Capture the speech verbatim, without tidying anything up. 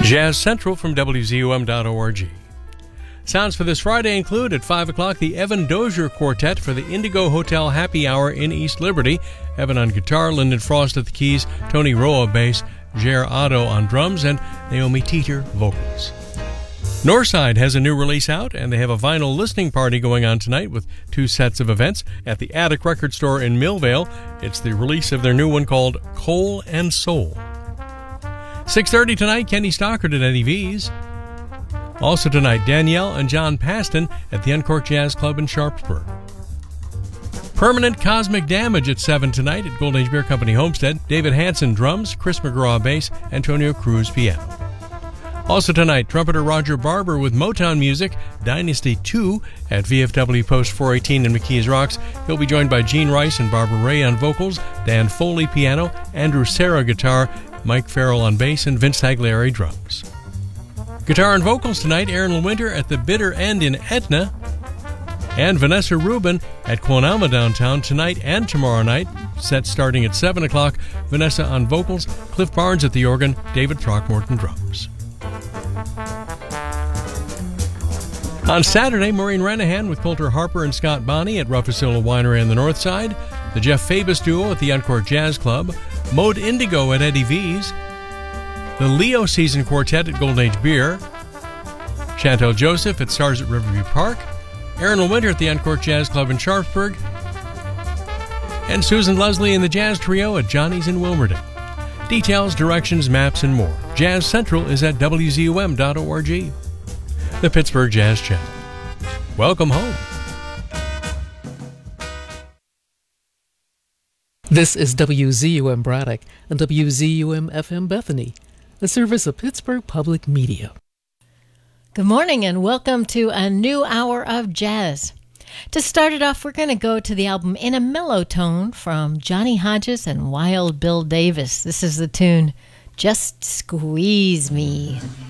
Jazz Central from W Z U M dot org. Sounds for this Friday include at five o'clock the Evan Dozier Quartet for the Indigo Hotel Happy Hour in East Liberty. Evan on guitar, Lyndon Frost at the keys, Tony Roa bass, Jer Otto on drums, and Naomi Teeter vocals. Northside has a new release out, and they have a vinyl listening party going on tonight with two sets of events at the Attic Record Store in Millvale. It's the release of their new one called Coal and Soul. six thirty tonight, Kenny Stockard at Eddie V's. Also tonight, Danielle and John Paston at the Uncorked Jazz Club in Sharpsburg. Permanent Cosmic Damage at seven tonight at Golden Age Beer Company Homestead. David Hansen drums, Chris McGraw bass, Antonio Cruz piano. Also tonight, trumpeter Roger Barber with Motown Music, Dynasty two at V F W Post four eighteen in McKees Rocks. He'll be joined by Gene Rice and Barbara Ray on vocals, Dan Foley piano, Andrew Serra guitar, Mike Farrell on bass, and Vince Tagliari drums. Guitar and vocals tonight, Aaron Winter at the Bitter End in Etna, and Vanessa Rubin at Quonama downtown tonight and tomorrow night. Set starting at seven o'clock. Vanessa on vocals, Cliff Barnes at the organ, David Throckmorton drums. On Saturday, Maureen Renahan with Coulter Harper and Scott Bonney at Rufusilla Winery on the north side, the Jeff Fabus Duo at the Uncorked Jazz Club, Mode Indigo at Eddie V's, the Leo Season Quartet at Golden Age Beer, Chantel Joseph at Stars at Riverview Park, Aaron Winter at the Uncorked Jazz Club in Sharpsburg, and Susan Leslie and the Jazz Trio at Johnny's in Wilmerding. Details, directions, maps, and more. Jazz Central is at W Z U M dot org. The Pittsburgh Jazz Channel. Welcome home. This is W Z U M Braddock and W Z U M F M Bethany, a service of Pittsburgh Public Media. Good morning and welcome to a new hour of jazz. To start it off, we're going to go to the album In a Mellow Tone from Johnny Hodges and Wild Bill Davis. This is the tune, Just Squeeze Me.